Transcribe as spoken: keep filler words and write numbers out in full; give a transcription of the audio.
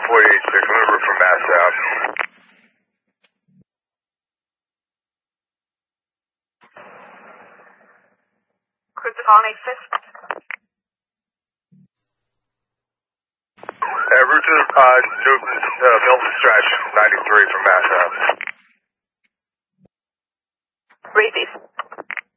four eighty-six, remember from Mass Ave. Cruiser calling eighty-six. Uh, route to uh, Newton, uh, Milton Stretch, ninety-three from Mass Ave. Read these.